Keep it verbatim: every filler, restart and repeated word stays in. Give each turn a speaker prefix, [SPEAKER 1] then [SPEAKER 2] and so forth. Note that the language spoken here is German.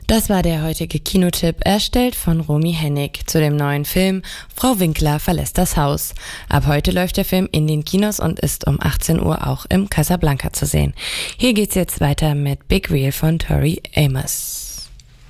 [SPEAKER 1] Das war der heutige Kinotipp, erstellt von Romy Hennig zu dem neuen Film Frau Winkler verlässt das Haus. Ab heute läuft der Film in den Kinos und ist um achtzehn Uhr auch im Casablanca zu sehen. Hier geht's jetzt weiter mit Big Reel von Tori Amos.